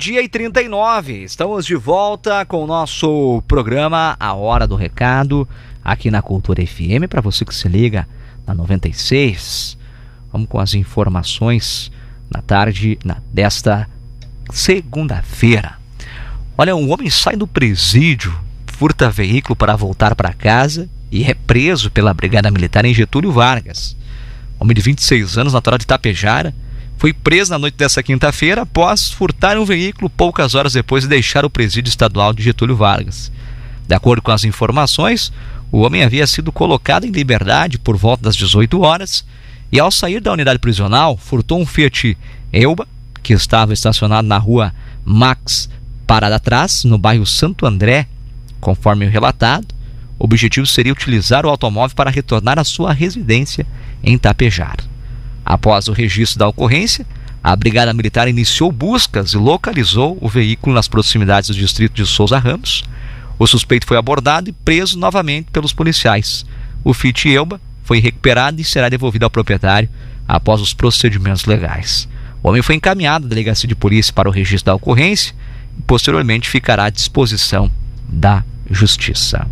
Meio-dia e 39, estamos de volta com o nosso programa A Hora do Recado, aqui na Cultura FM, para você que se liga na 96. Vamos com as informações na tarde desta segunda-feira. Olha, um homem sai do presídio, furta veículo para voltar para casa e é preso pela Brigada Militar em Getúlio Vargas. Homem de 26 anos, natural de Tapejara, foi preso na noite dessa quinta-feira após furtar um veículo poucas horas depois de deixar o presídio estadual de Getúlio Vargas. De acordo com as informações, o homem havia sido colocado em liberdade por volta das 18 horas e, ao sair da unidade prisional, furtou um Fiat Elba, que estava estacionado na rua Max Parada Atrás, no bairro Santo André. Conforme o relatado, o objetivo seria utilizar o automóvel para retornar à sua residência em Tapejara. Após o registro da ocorrência, a Brigada Militar iniciou buscas e localizou o veículo nas proximidades do distrito de Souza Ramos. O suspeito foi abordado e preso novamente pelos policiais. O Fiat Elba foi recuperado e será devolvido ao proprietário após os procedimentos legais. O homem foi encaminhado à delegacia de polícia para o registro da ocorrência e posteriormente ficará à disposição da Justiça.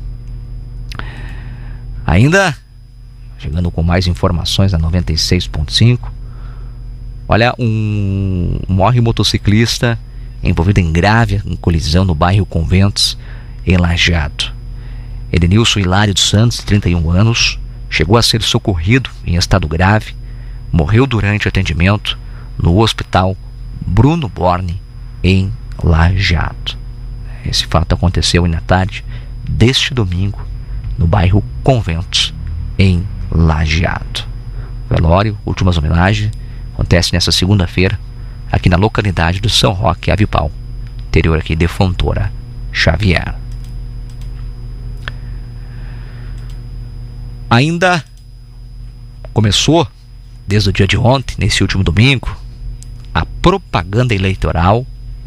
Ainda chegando com mais informações na 96.5. Olha, morre motociclista envolvido em grave colisão no bairro Conventos, em Lajeado. Edenilson Hilário dos Santos, 31 anos, chegou a ser socorrido em estado grave, morreu durante atendimento no Hospital Bruno Borne, em Lajeado. Esse fato aconteceu na tarde deste domingo, no bairro Conventos, em Lajeado. Velório, últimas homenagens, acontece nesta segunda-feira, aqui na localidade do São Roque, Avipau, interior aqui de Fontoura Xavier. Ainda começou, desde o dia de ontem, nesse último domingo, a propaganda eleitoral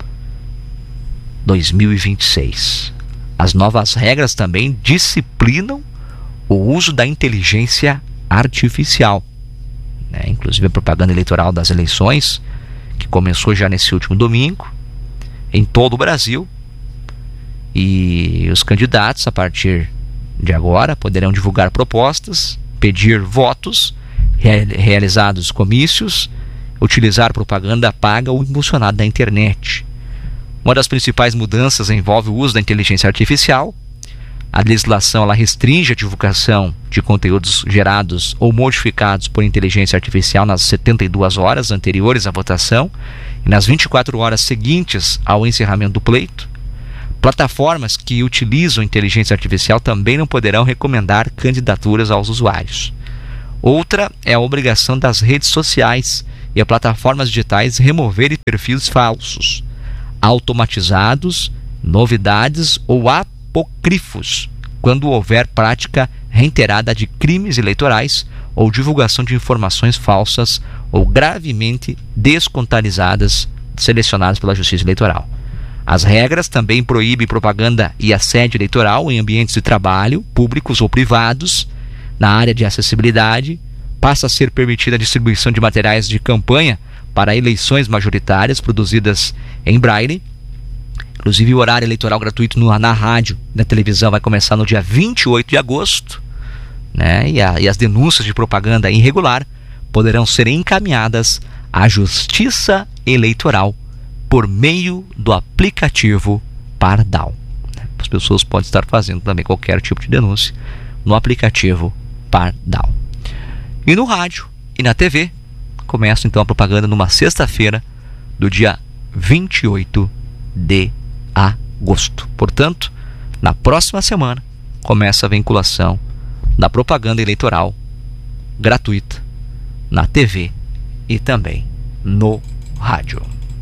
2026. As novas regras também disciplinam o uso da inteligência artificial, né? Inclusive a propaganda eleitoral das eleições, que começou já nesse último domingo, em todo o Brasil, e os candidatos, a partir de agora, poderão divulgar propostas, pedir votos, realizados comícios, utilizar propaganda paga ou impulsionada da internet. Uma das principais mudanças envolve o uso da inteligência artificial. A legislação ela restringe a divulgação de conteúdos gerados ou modificados por inteligência artificial nas 72 horas anteriores à votação e nas 24 horas seguintes ao encerramento do pleito. Plataformas que utilizam inteligência artificial também não poderão recomendar candidaturas aos usuários. Outra é a obrigação das redes sociais e as plataformas digitais removerem perfis falsos, automatizados, novidades ou apócrifos, quando houver prática reiterada de crimes eleitorais ou divulgação de informações falsas ou gravemente descontextualizadas, selecionadas pela Justiça Eleitoral. As regras também proíbem propaganda e assédio eleitoral em ambientes de trabalho, públicos ou privados. Na área de acessibilidade, passa a ser permitida a distribuição de materiais de campanha para eleições majoritárias produzidas em braille. Inclusive, o horário eleitoral gratuito na rádio e na televisão vai começar no dia 28 de agosto, né? E as denúncias de propaganda irregular poderão ser encaminhadas à Justiça Eleitoral por meio do aplicativo Pardal. As pessoas podem estar fazendo também qualquer tipo de denúncia no aplicativo Pardal. E no rádio e na TV, começa então a propaganda numa sexta-feira do dia 28 de agosto. Portanto, na próxima semana começa a vinculação da propaganda eleitoral gratuita na TV e também no rádio.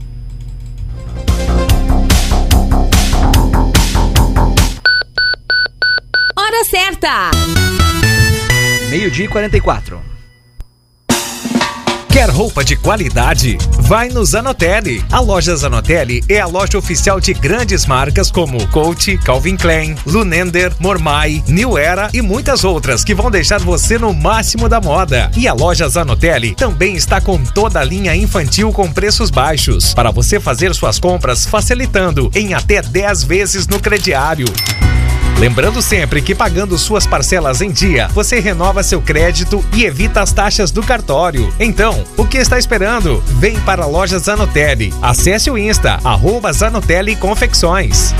Hora certa! 12:44. Quer roupa de qualidade? Vai no Zanotelli. A loja Zanotelli é a loja oficial de grandes marcas como Coach, Calvin Klein, Lunender, Mormai, New Era e muitas outras que vão deixar você no máximo da moda. E a loja Zanotelli também está com toda a linha infantil com preços baixos, para você fazer suas compras facilitando em até 10 vezes no crediário. Lembrando sempre que pagando suas parcelas em dia, você renova seu crédito e evita as taxas do cartório. Então, o que está esperando? Vem para a loja Zanotelli. Acesse o Insta, @Zanotelli Confecções.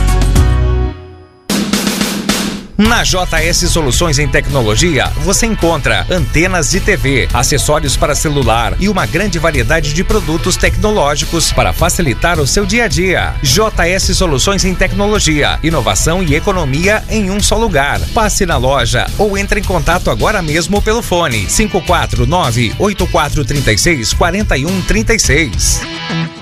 Na JS Soluções em Tecnologia, você encontra antenas de TV, acessórios para celular e uma grande variedade de produtos tecnológicos para facilitar o seu dia a dia. JS Soluções em Tecnologia, inovação e economia em um só lugar. Passe na loja ou entre em contato agora mesmo pelo fone 549-8436-4136.